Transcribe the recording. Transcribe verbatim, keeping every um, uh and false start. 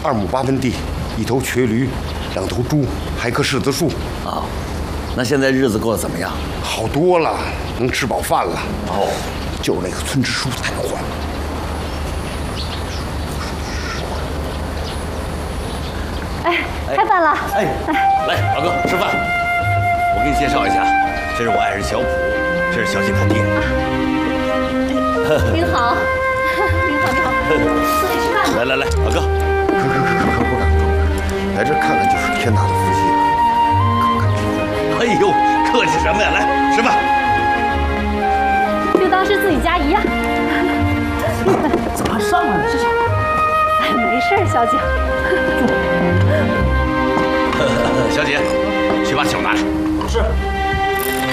二亩八分地，一头瘸驴，两头猪，还棵柿子树。 啊，那现在日子过得怎么样？ 好多了，能吃饱饭了。 哦， 就是那个村支书太坏了。 哎，开饭了。 哎，来，老哥吃饭。我给你介绍一下，这是我爱人小普，这是小姐他爹。 您好，您好，您好，自己吃饭吧。 来来来，老哥， 可可可可可不敢，来这看看就是天大的福气了。 哎呦，客气什么呀？来吃饭。 就当是自己家一样。 怎么还上来了？这是？ 哎，没事，小姐。 小姐，去把酒拿来。 是。